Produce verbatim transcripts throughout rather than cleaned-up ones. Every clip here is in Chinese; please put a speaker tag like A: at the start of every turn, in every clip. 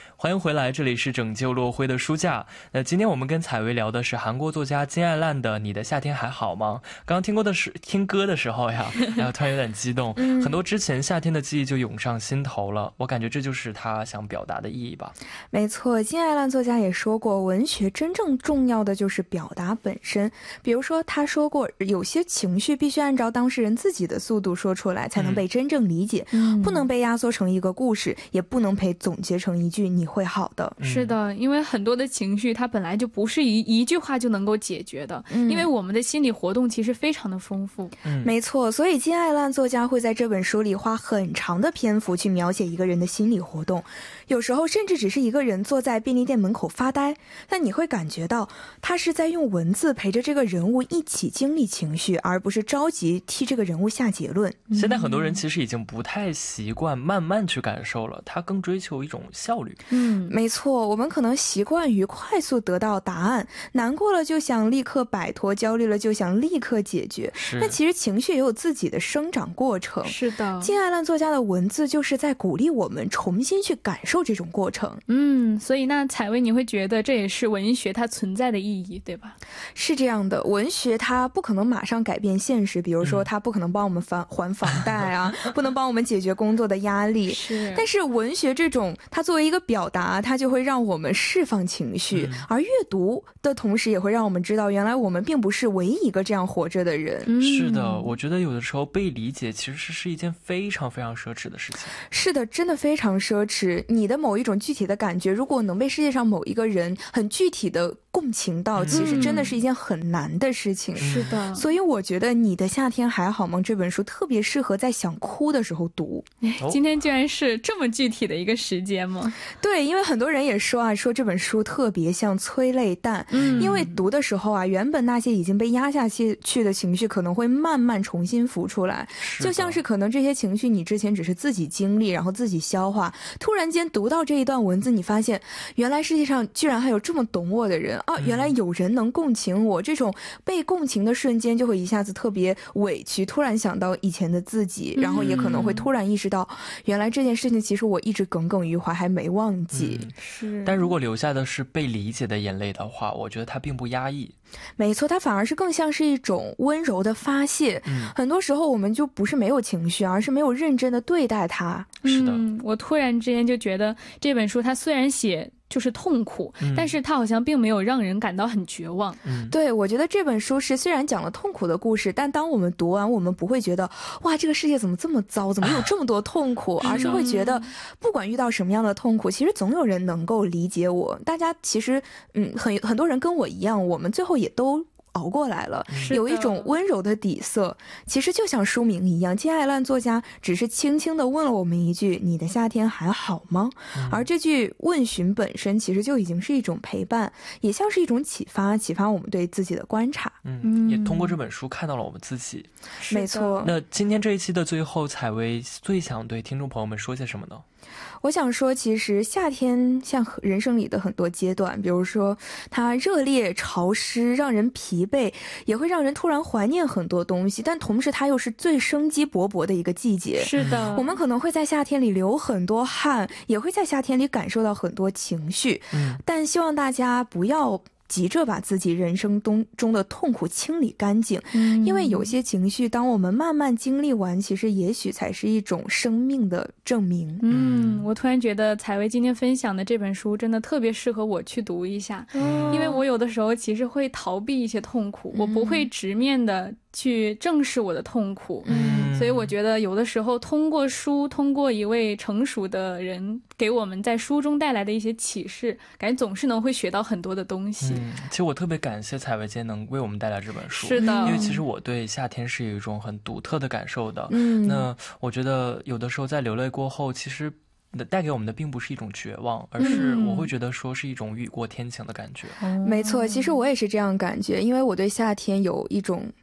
A: 欢迎回来，这里是拯救落灰的书架。那今天我们跟采薇聊的是韩国作家金爱烂的《你的夏天还好吗》。刚刚听过的是听歌的时候呀，然后突然有点激动，嗯、很多之前夏天的记忆就涌上心头了。我感觉这就是他想表达的意义吧。
B: 没错，金爱烂作家也说过，文学真正重要的就是表达本身。比如说，他说过，有些情绪必须按照当事人自己的速度说出来，才能被真正理解，嗯、不能被压缩成一个故事，也不能被总结成一句你会好的。
C: 是的，因为很多的情绪它本来就不是一一句话就能够解决的，嗯、因为我们的心理活动其实非常的丰富。
B: 嗯、没错，所以金爱烂作家会在这本书里花很长的篇幅去描写一个人的心理活动，有时候甚至只是一个人坐在便利店门口发呆，但你会感觉到他是在用文字陪着这个人物一起经历情绪，而不是着急替这个人物下结论。
A: 现在很多人其实已经不太习惯慢慢去感受了，他更追求一种效率。
B: 嗯，没错，我们可能习惯于快速得到答案，难过了就想立刻摆脱，焦虑了就想立刻解决。但其实情绪也有自己的生长过程。
C: 是的，
B: 金爱烂作家的文字就是在鼓励我们重新去感受这种过程。
C: 嗯，所以那采薇，你会觉得这也是文学它存在的意义，对吧？
B: 是这样的，文学它不可能马上改变现实，比如说它不可能帮我们还还房贷啊，不能帮我们解决工作的压力。
C: 是，
B: 但是文学这种，它作为一个表达，它就会让我们释放情绪，嗯、而阅读的同时也会让我们知道，原来我们并不是唯一一个这样活着的人。
A: 嗯、是的，我觉得有的时候被理解其实是一件非常非常奢侈的事情。
B: 是的，真的非常奢侈。你的某一种具体的感觉，如果能被世界上某一个人很具体的共情到，其实真的是一件很难的事情。
C: 是的，
B: 所以我觉得《你的夏天还好吗》这本书特别适合在想哭的时候读。
C: 今天居然是这么具体的一个时间吗？
B: 对，因为很多人也说啊，说这本书特别像催泪弹。嗯，因为读的时候啊，原本那些已经被压下去的情绪可能会慢慢重新浮出来，就像是可能这些情绪你之前只是自己经历，然后自己消化，突然间读到这一段文字，你发现原来世界上居然还有这么懂我的人啊！原来有人能共情我，这种被共情的瞬间就会一下子特别委屈，突然想到以前的自己，然后也可能会突然意识到，原来这件事情其实我一直耿耿于怀，还没忘记。
A: 嗯、是，但如果留下的是被理解的眼泪的话，我觉得它并不压抑。
B: 没错，它反而是更像是一种温柔的发泄。嗯、很多时候我们就不是没有情绪，而是没有认真的对待它。
A: 是的、
C: 嗯，我突然之间就觉得这本书它虽然写就是痛苦、嗯、但是它好像并没有让人感到很绝望。
B: 嗯、对，我觉得这本书是虽然讲了痛苦的故事，但当我们读完，我们不会觉得哇这个世界怎么这么糟，怎么有这么多痛苦、啊、而是会觉得不管遇到什么样的痛苦，其实总有人能够理解我。大家其实嗯，很很多人跟我一样，我们最后也都熬过来了，有一种温柔的底色。其实就像书名一样，金爱烂作家只是轻轻地问了我们一句你的夏天还好吗、嗯、而这句问询本身其实就已经是一种陪伴，也像是一种启发，启发我们对自己的观察。
A: 嗯，也通过这本书看到了我们自己。
B: 没错。
A: 那今天这一期的最后，采薇最想对听众朋友们说些什么呢？
B: 我想说，其实夏天像人生里的很多阶段，比如说它热烈潮湿让人疲惫，也会让人突然怀念很多东西，但同时它又是最生机勃勃的一个季节。
C: 是的，
B: 我们可能会在夏天里流很多汗，也会在夏天里感受到很多情绪、嗯、但希望大家不要急着把自己人生中的痛苦清理干净、嗯、因为有些情绪当我们慢慢经历完，其实也许才是一种生命的证明。
C: 嗯，我突然觉得采薇今天分享的这本书真的特别适合我去读一下、嗯、因为我有的时候其实会逃避一些痛苦、嗯、我不会直面的去正视我的痛苦。嗯，所以我觉得有的时候通过书，通过一位成熟的人给我们在书中带来的一些启示，感觉总是能会学到很多的东西。
A: 嗯，其实我特别感谢采薇今天能为我们带来这本书。
C: 是的，
A: 因为其实我对夏天是有一种很独特的感受的。嗯，那我觉得有的时候在流泪过后，其实带给我们的并不是一种绝望，而是我会觉得说是一种雨过天晴的感觉。
B: 嗯、没错，其实我也是这样感觉，因为我对夏天有一种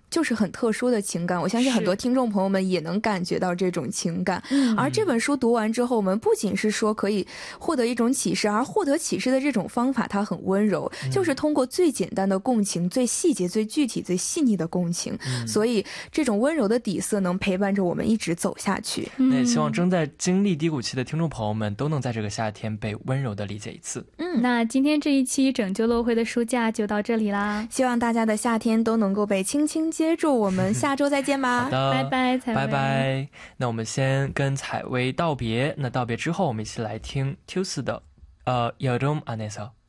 B: 就是很特殊的情感，我相信很多听众朋友们也能感觉到这种情感。而这本书读完之后，我们不仅是说可以获得一种启示，而获得启示的这种方法它很温柔，就是通过最简单的共情，最细节最具体最细腻的共情，所以这种温柔的底色能陪伴着我们一直走下去。
A: 那也希望正在经历低谷期的听众朋友们都能在这个夏天被温柔的理解一次。
C: 嗯，那今天这一期拯救落灰的书架就到这里啦，
B: 希望大家的夏天都能够被轻轻接住，我们下周再见吧。
A: 好的，
C: 拜拜，采薇，
A: 拜拜。那我们先跟采薇道别，那道别之后我们一起来听 Tuesday 的呃여름 안에서